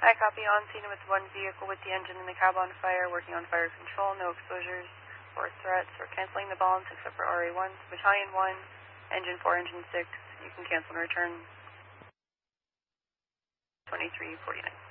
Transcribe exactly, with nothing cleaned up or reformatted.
I copy, on scene with one vehicle with the engine and the cab on fire, working on fire control, no exposures or threats. We're canceling the balance except for R A one. Battalion one, Engine four, Engine six, you can cancel and return twenty-three forty-nine.